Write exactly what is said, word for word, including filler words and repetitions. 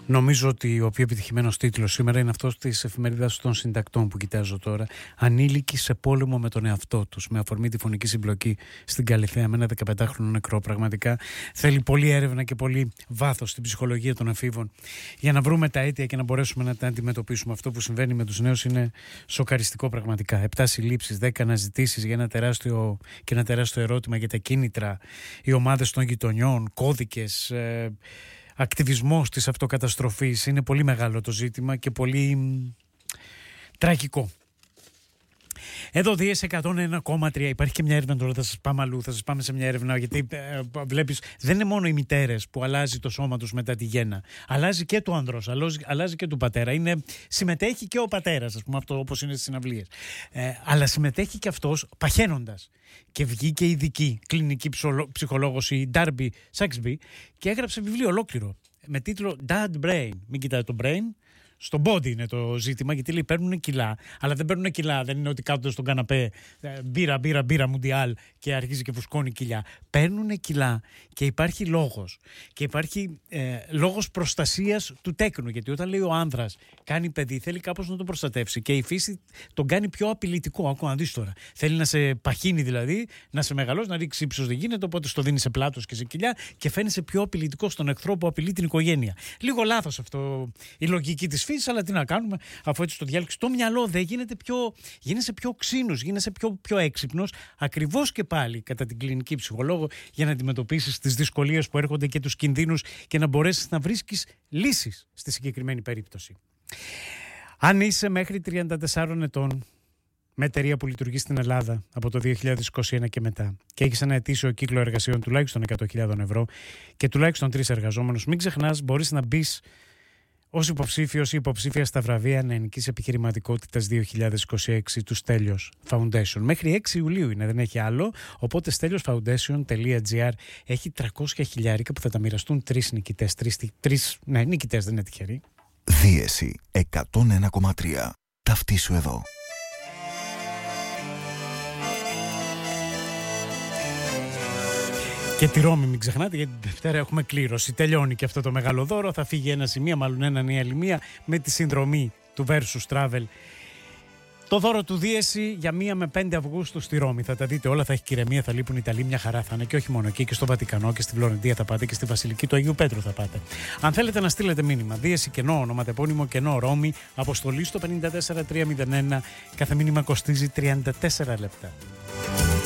Νομίζω ότι ο πιο επιτυχημένος τίτλος σήμερα είναι αυτός της εφημερίδας των συντακτών που κοιτάζω τώρα. Ανήλικοι σε πόλεμο με τον εαυτό τους. Με αφορμή τη φωνική συμπλοκή στην Καλιθέα με ένα δεκαπεντάχρονο νεκρό. Πραγματικά θέλει πολλή έρευνα και πολύ βάθος στην ψυχολογία των εφήβων για να βρούμε τα αίτια και να μπορέσουμε να τα αντιμετωπίσουμε. Αυτό που συμβαίνει με τους νέους είναι σοκαριστικό πραγματικά. Επτά συλλήψεις, δέκα αναζητήσεις για ένα τεράστιο και ένα τεράστιο ερώτημα για τα κίνητρα, οι ομάδες των γειτονιών, κώδικες. Ε, Ακτιβισμός της αυτοκαταστροφής. Είναι πολύ μεγάλο το ζήτημα και πολύ μ, τραγικό. Εδώ Δίες εκατόν ένα κόμμα τρία. Υπάρχει και μια έρευνα τώρα, θα σας πάμε αλλού, θα σας πάμε σε μια έρευνα, γιατί ε, βλέπεις, δεν είναι μόνο οι μητέρες που αλλάζει το σώμα τους μετά τη γέννα. Αλλάζει και το άνδρος, αλλάζει, αλλάζει και του πατέρα. Είναι, συμμετέχει και ο πατέρας, ας πούμε, αυτό όπως είναι στις συναυλίες. Ε, αλλά συμμετέχει και αυτός παχαίνοντας. Και βγήκε ειδική κλινική ψυχολόγος, η Darby Saxby, και έγραψε βιβλίο ολόκληρο με τίτλο Dad Brain. Μην κοιτάτε το brain. Στο body είναι το ζήτημα, γιατί λέει παίρνουν κιλά, αλλά δεν παίρνουν κιλά. Δεν είναι ότι κάθονται στον καναπέ μπύρα, μπύρα, μπύρα, μουντιάλ και αρχίζει και φουσκώνει κοιλιά. Παίρνουν κιλά και υπάρχει λόγος. Και υπάρχει ε, λόγος προστασίας του τέκνου. Γιατί όταν λέει ο άνδρας κάνει παιδί, θέλει κάπως να τον προστατεύσει. Και η φύση τον κάνει πιο απειλητικό. Ακόμα να δεις τώρα. Θέλει να σε παχύνει δηλαδή, να σε μεγαλώσει, να ρίξει ύψος δεν γίνεται. Οπότε στο δίνει σε πλάτος και σε κοιλιά και φαίνεσαι πιο απειλητικό στον εχθρό που απειλεί την οικογένεια. Λίγο λάθος αυτό η λογική της φύσης, αλλά τι να κάνουμε, αφού έτσι το διάλεξε το μυαλό, δεν γίνεται πιο, γίνεσαι πιο ξύνος, γίνεσαι πιο, πιο έξυπνος, ακριβώς και πάλι κατά την κλινική ψυχολόγο, για να αντιμετωπίσεις τις δυσκολίες που έρχονται και τους κινδύνους και να μπορέσεις να βρίσκεις λύσεις στη συγκεκριμένη περίπτωση. Αν είσαι μέχρι τριάντα τεσσάρων ετών, με εταιρεία που λειτουργεί στην Ελλάδα από το δύο χιλιάδες είκοσι ένα και μετά, και έχεις ένα ετήσιο κύκλο εργασιών τουλάχιστον εκατό χιλιάδες ευρώ και τουλάχιστον τρεις εργαζόμενους, μην ξεχνάς, μπορείς να μπεις ως υποψήφιος ή υποψήφια στα βραβεία Νεανικής Επιχειρηματικότητας δύο χιλιάδες είκοσι έξι του Στέλιος Foundation. Μέχρι έξι Ιουλίου είναι, δεν έχει άλλο. Οπότε στέλιος φάουντέισιον τελεία τζι άρ έχει τριακόσια χιλιάρικα που θα τα μοιραστούν τρεις νικητές. Τρεις, τρεις, ναι, νικητές, δεν είναι τυχεροί. Δίεση εκατόν ένα κόμμα τρία. Ταυτίσου εδώ. Και τη Ρώμη μην ξεχνάτε, γιατί την Δευτέρα έχουμε κλήρωση. Τελειώνει και αυτό το μεγάλο δώρο. Θα φύγει ένα σημείο, μάλλον έναν ή άλλη μία, με τη συνδρομή του Versus Travel. Το δώρο του Δίεση για μία με πέντε Αυγούστου στη Ρώμη. Θα τα δείτε όλα, θα έχει ηρεμία, θα λείπουν οι Ιταλοί, μια χαρά θα είναι. Και όχι μόνο εκεί, και στο Βατικανό και στη Φλωρεντία θα πάτε και στη Βασιλική του Αγίου Πέτρου θα πάτε. Αν θέλετε να στείλετε μήνυμα, Δίεση κενό, ονοματεπώνυμο κενό Ρώμη, αποστολή στο πέντε τέσσερα τρία μηδέν ένα. Κάθε μήνυμα κοστίζει τριάντα τέσσερα λεπτά.